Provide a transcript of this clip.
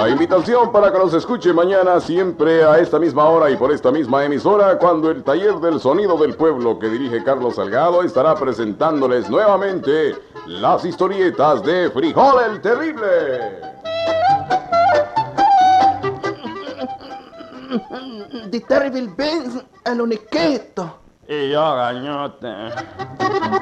La invitación para que nos escuche mañana siempre a esta misma hora y por esta misma emisora, cuando el Taller del Sonido del Pueblo que dirige Carlos Salgado estará presentándoles nuevamente las historietas de Frijol el Terrible. The Terrible Benz, el uniquito. Y yo, gañote.